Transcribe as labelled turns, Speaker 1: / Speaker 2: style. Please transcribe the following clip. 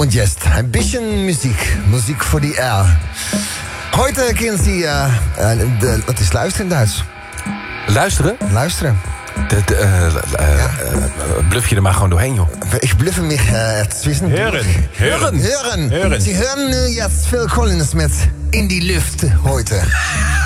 Speaker 1: Und jetzt ein bisschen Musik. Musik voor die R. Heute kennen Sie... wat is luisteren in Duits?
Speaker 2: Luisteren?
Speaker 1: Luisteren.
Speaker 2: Bluff je er maar gewoon doorheen, joh.
Speaker 1: Ich bluffe mich zwischen...
Speaker 2: Hören.
Speaker 1: Sie hören nu jetzt Phil Collins met In die Luft heute.